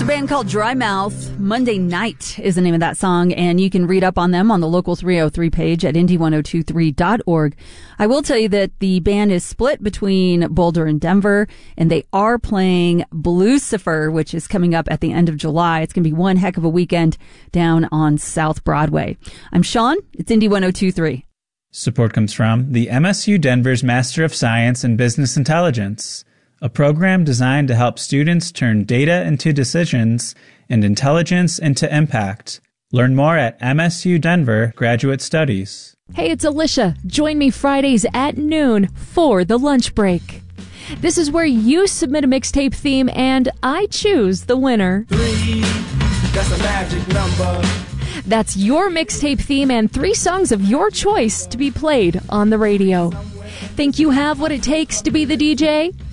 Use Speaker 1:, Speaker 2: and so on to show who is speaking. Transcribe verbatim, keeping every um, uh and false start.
Speaker 1: a band called Dry Mouth. Monday Night is the name of that song, and you can read up on them on the Local three oh three page at indy ten twenty-three dot org. I will tell you that the band is split between Boulder and Denver, and they are playing Blucifer, which is coming up at the end of July. It's going to be one heck of a weekend down on South Broadway. I'm Sean. It's Indy ten twenty-three.
Speaker 2: Support comes from the M S U Denver's Master of Science in Business Intelligence, a program designed to help students turn data into decisions and intelligence into impact. Learn more at M S U Denver Graduate Studies.
Speaker 3: Hey, it's Alicia. Join me Fridays at noon for the lunch break. This is where you submit a mixtape theme and I choose the winner.
Speaker 4: Three, that's a magic number.
Speaker 3: That's your mixtape theme and three songs of your choice to be played on the radio. Think you have what it takes to be the D J?